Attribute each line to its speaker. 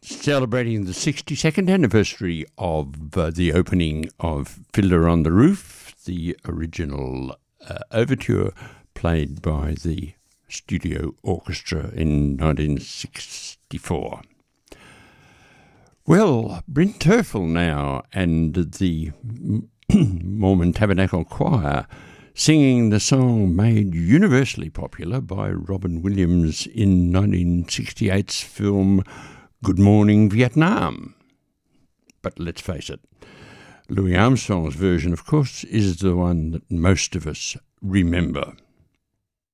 Speaker 1: celebrating the 62nd anniversary of the opening of Fiddler on the Roof, the original overture played by the Studio Orchestra in 1964. Well, Bryn Terfel now and the Mormon Tabernacle Choir singing the song made universally popular by Robin Williams in 1968's film Good Morning Vietnam. But let's face it, Louis Armstrong's version, of course, is the one that most of us remember.